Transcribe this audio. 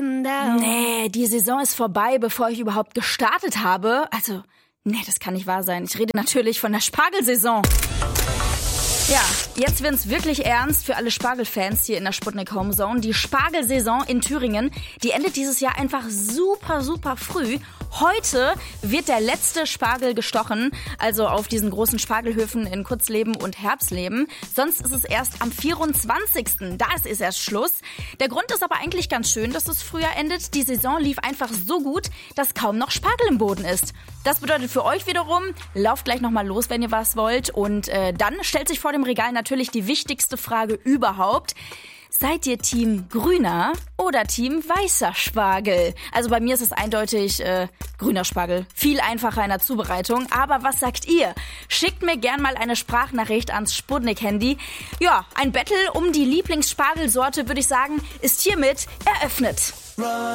getting down. Nee, die Saison ist vorbei, bevor ich überhaupt gestartet habe. Also, nee, das kann nicht wahr sein. Ich rede natürlich von der Spargelsaison. Ja, jetzt wird's wirklich ernst für alle Spargelfans hier in der Sputnik Homezone. Die Spargelsaison in Thüringen, die endet dieses Jahr einfach super, super früh. Heute wird der letzte Spargel gestochen, also auf diesen großen Spargelhöfen in Kutzleben und Herbsleben. Sonst ist es erst am 24. Da ist erst Schluss. Der Grund ist aber eigentlich ganz schön, dass es früher endet. Die Saison lief einfach so gut, dass kaum noch Spargel im Boden ist. Das bedeutet für euch wiederum, lauft gleich nochmal los, wenn ihr was wollt. Und dann stellt sich vor dem Regal natürlich die wichtigste Frage überhaupt. Seid ihr Team grüner oder Team weißer Spargel? Also bei mir ist es eindeutig grüner Spargel. Viel einfacher in der Zubereitung. Aber was sagt ihr? Schickt mir gern mal eine Sprachnachricht ans Sputnik-Handy. Ja, ein Battle um die Lieblingsspargelsorte, würde ich sagen, ist hiermit eröffnet.